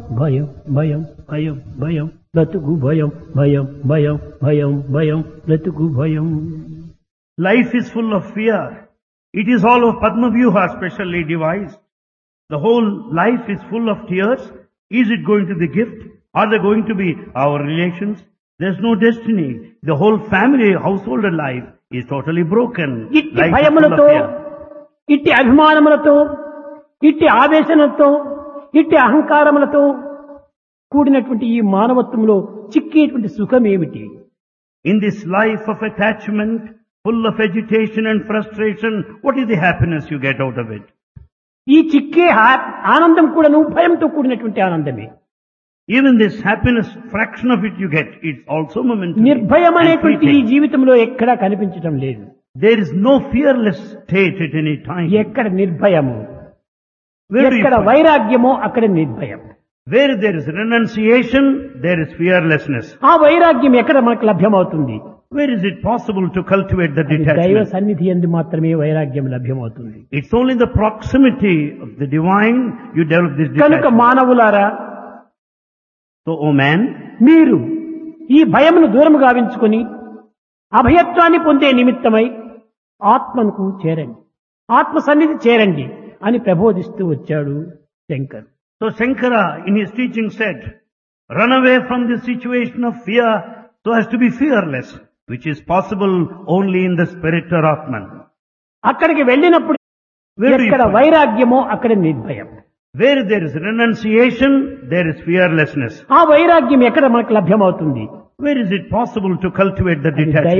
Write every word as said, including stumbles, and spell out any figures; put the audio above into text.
భయం భయం భయం భయం బ్రతుకు భయం భయం భయం భయం భయం బ్రతుకు భయం. Life is full of fear. It is all of Padma Vyuha specially devised. The whole life is full of tears. Is it going to be gift? Are they going to be our relations? There's no destiny. The whole family, household life is totally broken. ఇట్టి Life is full of భయములతో, fear. ఇట్టి అభిమానములతో, ఇట్టి ఆవేశంతో, ఇట్టి అహంకారములతో కూడినటువంటి ఈ మానవత్వంలో చిక్కేటువంటి సుఖం ఏమిటి? In this life of attachment, full of agitation and frustration, what is the happiness you get out of it? ఈ చిక్కే ఆ- ఆనందం కూడాను భయంతో కూడినటువంటి ఆనందమే. Even this happiness, fraction of it you get, it's also momentary. నిర్భయం and అనేటువంటి ఈ fleeting. జీవితంలో ఎక్కడా కనిపించడం లేదు. There is no fearless state at any time. ఎక్కడ నిర్భయము, Where, do you ఎక్కడ find- వైరాగ్యమో అక్కడ నిర్భయం. where there is renunciation, there is fearlessness. ఆ వైరాగ్యం ఎక్కడ మనకు లభ్యమవుతుంది? Where is it possible to cultivate the అది దైవ detachment? సన్నిధి యందు మాత్రమే వైరాగ్యం లభ్యమవుతుంది. It's only in the proximity of the divine you develop this కనుక detachment. మానవులారా, So, O man, మీరు ఈ భయమును దూరము గావించుకొని అభయత్వాన్ని పొందే నిమిత్తమై ఆత్మకు చేరండి, ఆత్మ సన్నిధి చేరండి అని ప్రబోధిస్తూ వచ్చాడు Shankar. so Shankara in his teaching said, run away from this situation of fear so as to be fearless, which is possible only in the spirit or Atman. అక్కడికి వెళ్ళినప్పుడు Where do you ఎక్కడ find- వైరాగ్యమో అక్కడ నిర్భయం. Where there is renunciation, there is fearlessness. ఆ వైరాగ్యం ఎక్కడ మనకు లభ్యమవుతుంది? Where is it possible to cultivate the అది detachment?